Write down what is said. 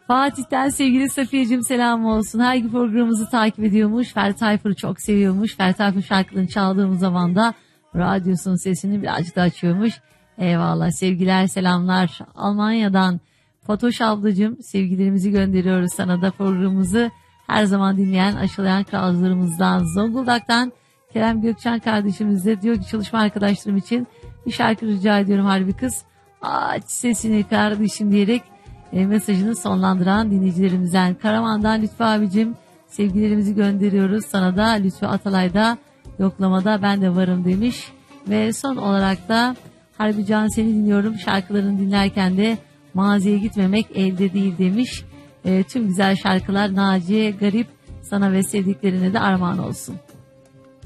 Fatih'ten sevgili Safiyeciğim selam olsun. Her gün programımızı takip ediyormuş. Ferdi Tayfur'u çok seviyormuş. Ferdi Tayfur şarkılarını çaldığımız zaman da radyosunun sesini birazcık da açıyormuş. Eyvallah, sevgiler selamlar. Almanya'dan Fatoş ablacığım sevgilerimizi gönderiyoruz sana da, programımızı her zaman dinleyen aşılayan kralcılarımızdan. Zonguldak'tan Kerem Gökçen kardeşimiz de diyor ki çalışma arkadaşlarım için bir şarkı rica ediyorum Harbi Kız. Aç sesini kardeşim diyerek mesajını sonlandıran dinleyicilerimizden. Karaman'dan Lütfü abicim sevgilerimizi gönderiyoruz. Sana da Lütfü Atalay'da yoklamada ben de varım demiş. Ve son olarak da Harbi Can seni dinliyorum. Şarkılarını dinlerken de maziye gitmemek elde değil demiş. Tüm güzel şarkılar Naciye Garip sana ve sevdiklerine de armağan olsun.